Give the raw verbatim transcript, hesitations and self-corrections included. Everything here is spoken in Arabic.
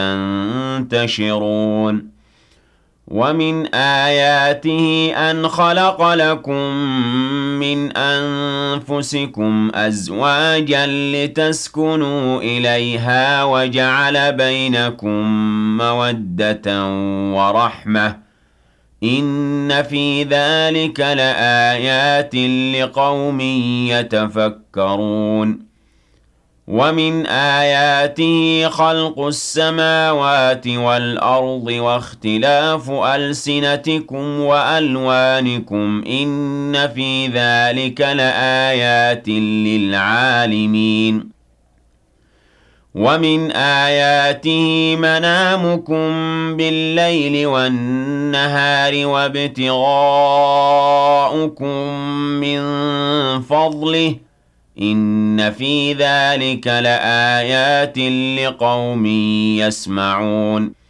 تنتشرون ومن آياته أن خلق لكم من أنفسكم أزواجا لتسكنوا إليها وجعل بينكم مودة ورحمة إن في ذلك لآيات لقوم يتفكرون ومن آياته خلق السماوات والأرض واختلاف ألسنتكم وألوانكم إن في ذلك لآيات للعالمين ومن آياته منامكم بالليل والنهار وابتغاؤكم من فضله إن في ذلك لآيات لقوم يسمعون